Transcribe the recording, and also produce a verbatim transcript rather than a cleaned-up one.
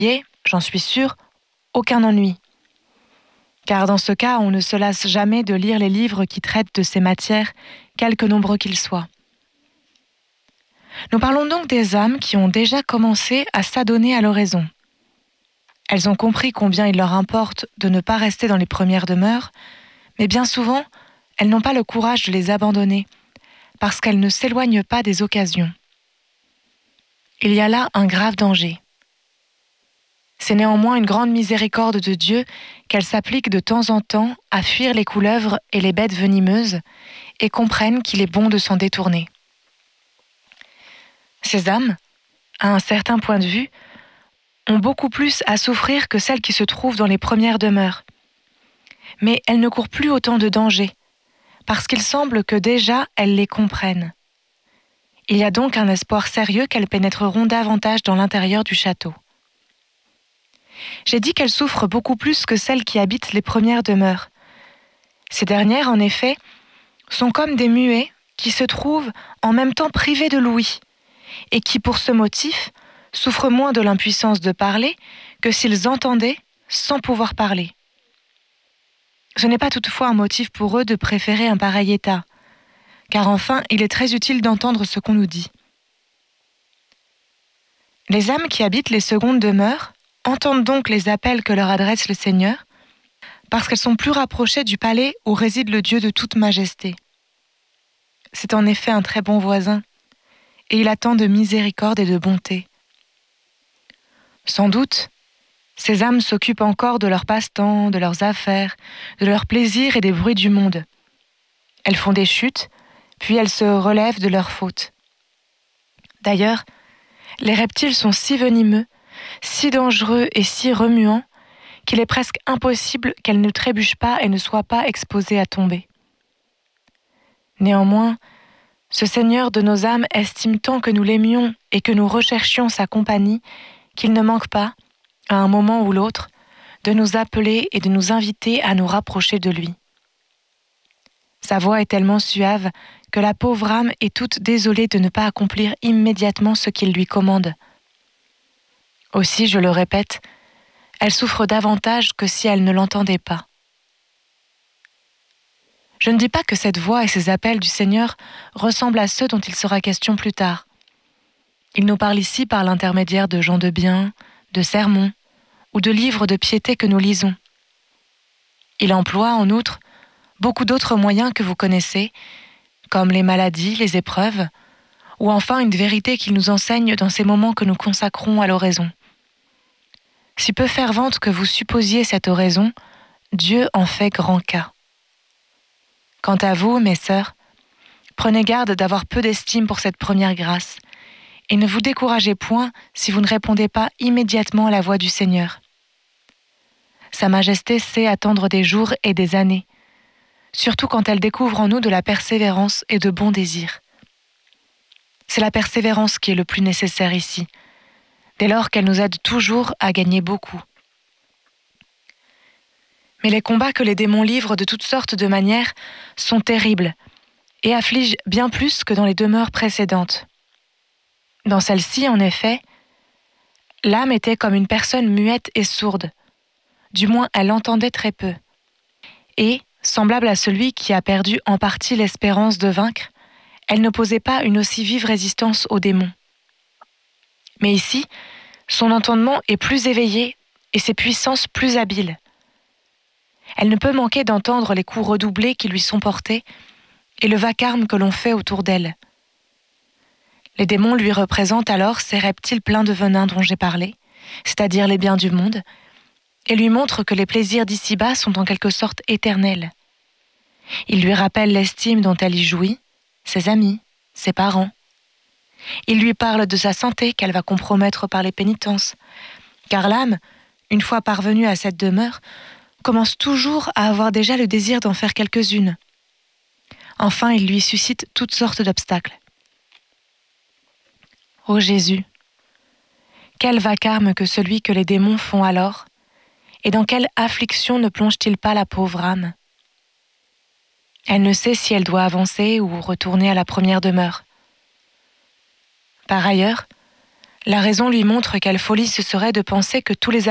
Et, j'en suis sûre, aucun ennui. Car dans ce cas, on ne se lasse jamais de lire les livres qui traitent de ces matières, quelque nombreux qu'ils soient. Nous parlons donc des âmes qui ont déjà commencé à s'adonner à l'oraison. Elles ont compris combien il leur importe de ne pas rester dans les premières demeures, mais bien souvent, elles n'ont pas le courage de les abandonner, parce qu'elles ne s'éloignent pas des occasions. Il y a là un grave danger. C'est néanmoins une grande miséricorde de Dieu qu'elles s'appliquent de temps en temps à fuir les couleuvres et les bêtes venimeuses et comprennent qu'il est bon de s'en détourner. Ces âmes, à un certain point de vue, ont beaucoup plus à souffrir que celles qui se trouvent dans les premières demeures. Mais elles ne courent plus autant de dangers, parce qu'il semble que déjà elles les comprennent. Il y a donc un espoir sérieux qu'elles pénétreront davantage dans l'intérieur du château. J'ai dit qu'elles souffrent beaucoup plus que celles qui habitent les premières demeures. Ces dernières, en effet, sont comme des muets qui se trouvent en même temps privés de l'ouïe, et qui, pour ce motif, souffrent moins de l'impuissance de parler que s'ils entendaient sans pouvoir parler. Ce n'est pas toutefois un motif pour eux de préférer un pareil état, car enfin, il est très utile d'entendre ce qu'on nous dit. Les âmes qui habitent les secondes demeures entendent donc les appels que leur adresse le Seigneur, parce qu'elles sont plus rapprochées du palais où réside le Dieu de toute majesté. C'est en effet un très bon voisin, et il a tant de miséricorde et de bonté. Sans doute, ces âmes s'occupent encore de leurs passe-temps, de leurs affaires, de leurs plaisirs et des bruits du monde. Elles font des chutes, puis elles se relèvent de leurs fautes. D'ailleurs, les reptiles sont si venimeux, si dangereux et si remuants qu'il est presque impossible qu'elles ne trébuchent pas et ne soient pas exposées à tomber. Néanmoins, ce Seigneur de nos âmes estime tant que nous l'aimions et que nous recherchions sa compagnie qu'il ne manque pas, à un moment ou l'autre, de nous appeler et de nous inviter à nous rapprocher de lui. Sa voix est tellement suave que la pauvre âme est toute désolée de ne pas accomplir immédiatement ce qu'il lui commande. Aussi, je le répète, elle souffre davantage que si elle ne l'entendait pas. Je ne dis pas que cette voix et ces appels du Seigneur ressemblent à ceux dont il sera question plus tard. Il nous parle ici par l'intermédiaire de gens de bien, de sermons ou de livres de piété que nous lisons. Il emploie, en outre, beaucoup d'autres moyens que vous connaissez, comme les maladies, les épreuves, ou enfin une vérité qu'il nous enseigne dans ces moments que nous consacrons à l'oraison. Si peu fervente que vous supposiez cette oraison, Dieu en fait grand cas. Quant à vous, mes sœurs, prenez garde d'avoir peu d'estime pour cette première grâce, et ne vous découragez point si vous ne répondez pas immédiatement à la voix du Seigneur. Sa Majesté sait attendre des jours et des années, surtout quand elle découvre en nous de la persévérance et de bons désirs. C'est la persévérance qui est le plus nécessaire ici, dès lors qu'elle nous aide toujours à gagner beaucoup. Mais les combats que les démons livrent de toutes sortes de manières sont terribles et affligent bien plus que dans les demeures précédentes. Dans celle-ci, en effet, l'âme était comme une personne muette et sourde. Du moins, elle entendait très peu. Et, semblable à celui qui a perdu en partie l'espérance de vaincre, elle n'opposait pas une aussi vive résistance aux démons. Mais ici, son entendement est plus éveillé et ses puissances plus habiles. Elle ne peut manquer d'entendre les coups redoublés qui lui sont portés et le vacarme que l'on fait autour d'elle. Les démons lui représentent alors ces reptiles pleins de venin dont j'ai parlé, c'est-à-dire les biens du monde, et lui montrent que les plaisirs d'ici-bas sont en quelque sorte éternels. Ils lui rappellent l'estime dont elle y jouit, ses amis, ses parents. Ils lui parlent de sa santé qu'elle va compromettre par les pénitences, car l'âme, une fois parvenue à cette demeure, commence toujours à avoir déjà le désir d'en faire quelques-unes. Enfin, il lui suscite toutes sortes d'obstacles. Ô Jésus, quel vacarme que celui que les démons font alors, et dans quelle affliction ne plonge-t-il pas la pauvre âme? Elle ne sait si elle doit avancer ou retourner à la première demeure. Par ailleurs, La raison lui montre quelle folie ce serait de penser que tous les